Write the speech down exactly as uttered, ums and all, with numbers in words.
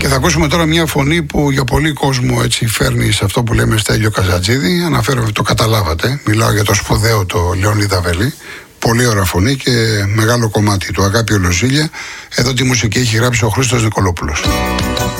Και θα ακούσουμε τώρα μια φωνή που για πολύ κόσμο έτσι φέρνει σε αυτό που λέμε Στέλιο Καζατζίδη. Αναφέρω, το καταλάβατε. Μιλάω για το σπουδαίο το Λεωνίδα Βελή. Πολύ ωραία φωνή και μεγάλο κομμάτι του Αγάπη Ολοζήλια. Εδώ τη μουσική έχει γράψει ο Χρήστος Νικολόπουλος.